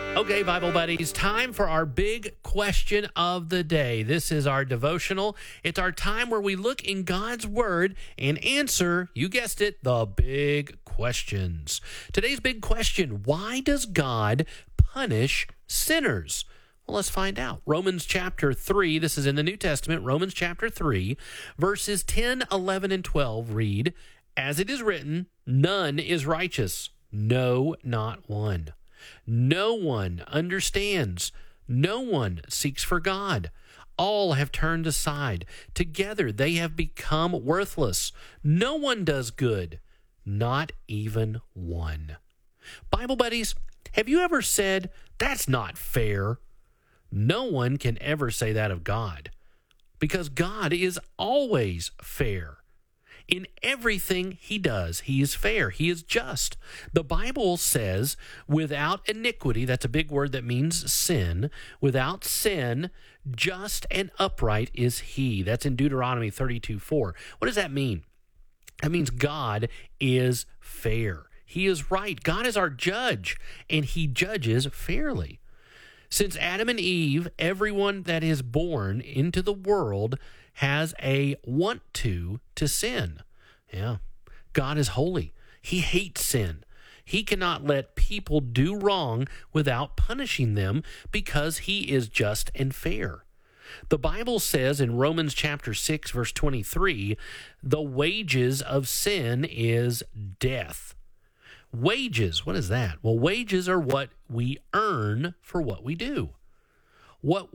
Okay, Bible buddies, time for our big question of the day. This is our devotional. It's our time where we look in God's Word and answer, you guessed it, the big questions. Today's big question: why does God punish sinners? Well, let's find out. Romans chapter 3, this is in the New Testament, Romans chapter 3, verses 10, 11, and 12 read, "As it is written, none is righteous, no, not one. No one understands. No one seeks for God. All have turned aside. Together they have become worthless. No one does good, not even one." Bible buddies, have you ever said, "That's not fair"? No one can ever say that of God, because God is always fair. In everything he does, he is fair. He is just. The Bible says, without iniquity, that's a big word that means sin. Without sin, just and upright is he. That's in Deuteronomy 32:4. What does that mean? That means God is fair. He is right. God is our judge, and he judges fairly. Since Adam and Eve, everyone that is born into the world has a want to sin. Yeah. God is holy. He hates sin. He cannot let people do wrong without punishing them because he is just and fair. The Bible says in Romans chapter 6, verse 23, the wages of sin is death. Wages, what is that? Well, wages are what we earn for what we do. What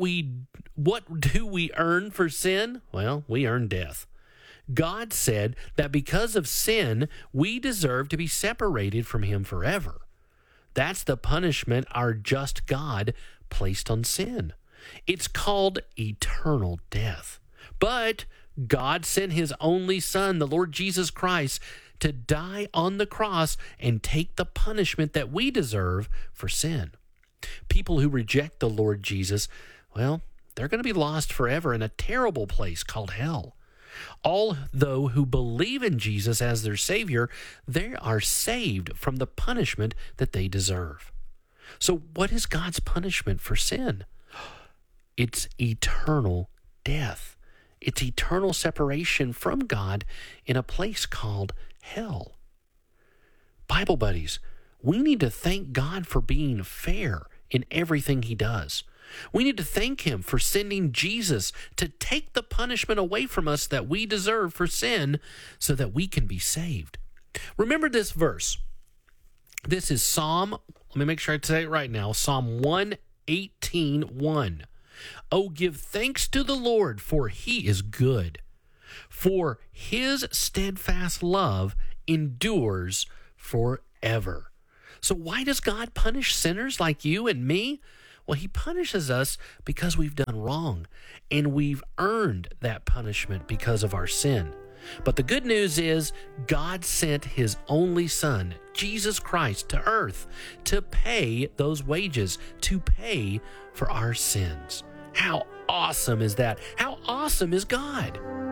do we earn for sin? Well, we earn death. God said that because of sin, we deserve to be separated from him forever. That's the punishment our just God placed on sin. It's called eternal death. But God sent his only Son, the Lord Jesus Christ, to die on the cross and take the punishment that we deserve for sin. People who reject the Lord Jesus, well, they're going to be lost forever in a terrible place called hell. All, though, who believe in Jesus as their Savior, they are saved from the punishment that they deserve. So what is God's punishment for sin? It's eternal death. It's eternal separation from God in a place called hell. Bible buddies, we need to thank God for being fair in everything he does. We need to thank him for sending Jesus to take the punishment away from us that we deserve for sin so that we can be saved. Remember this verse. This is Psalm, let me make sure I say it right now, Psalm 118:1. "Oh, give thanks to the Lord, for he is good, for his steadfast love endures forever." So why does God punish sinners like you and me? Well, he punishes us because we've done wrong, and we've earned that punishment because of our sin. But the good news is God sent his only Son, Jesus Christ, to earth to pay those wages, to pay for our sins. How awesome is that? How awesome is God?